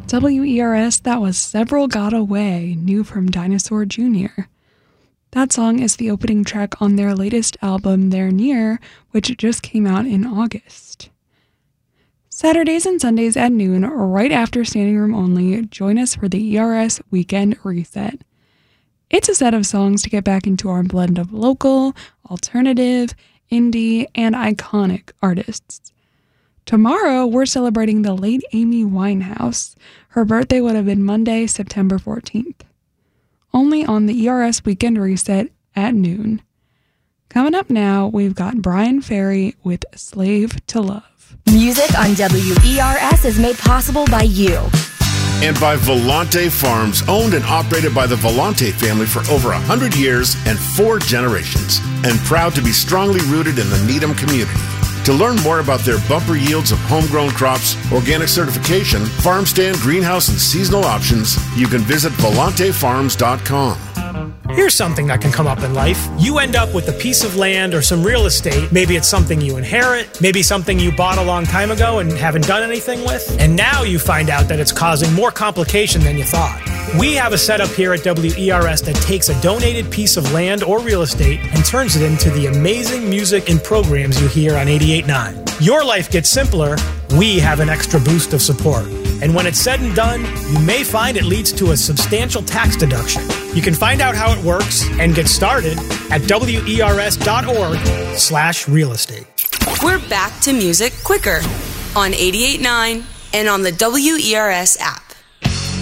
WERS, that was Several Got Away, new from Dinosaur Jr. That song is the opening track on their latest album, They're Near, which just came out in August. Saturdays and Sundays at noon, right after Standing Room Only, join us for the ERS Weekend Reset. It's a set of songs to get back into our blend of local, alternative, indie, and iconic artists. Tomorrow, we're celebrating the late Amy Winehouse. Her birthday would have been Monday, September 14th. Only on the ERS Weekend Reset at noon. Coming up now, we've got Brian Ferry with Slave to Love. Music on WERS is made possible by you. And by Volante Farms, owned and operated by the Volante family for over 100 years and 4 generations, and proud to be strongly rooted in the Needham community. To learn more about their bumper yields of homegrown crops, organic certification, farm stand, greenhouse, and seasonal options, you can visit volantefarms.com. Here's something that can come up in life. You end up with a piece of land or some real estate. Maybe it's something you inherit, maybe something you bought a long time ago and haven't done anything with. And now you find out that it's causing more complication than you thought. We have a setup here at WERS that takes a donated piece of land or real estate and turns it into the amazing music and programs you hear on 88.9. Your life gets simpler. We have an extra boost of support. And when it's said and done, you may find it leads to a substantial tax deduction. You can find out how it works and get started at wers.org/real estate. We're back to music quicker on 88.9 and on the WERS app.